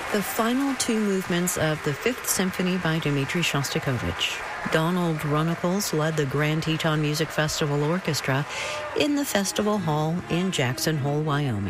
The final two movements of the Fifth Symphony by Dmitri Shostakovich. Donald Runnicles led the Grand Teton Music Festival Orchestra in the festival hall in Jackson Hole, Wyoming.